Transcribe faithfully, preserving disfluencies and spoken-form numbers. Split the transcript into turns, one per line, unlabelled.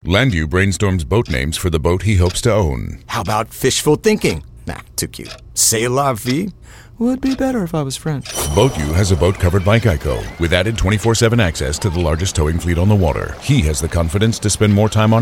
Landu brainstorms boat names for the boat he hopes to own.
How about fishful thinking? Nah, too cute. C'est la vie? Would be better if I was French.
BoatU has a boat covered by Geico with added twenty-four seven access to the largest towing fleet on the water. He has the confidence to spend more time on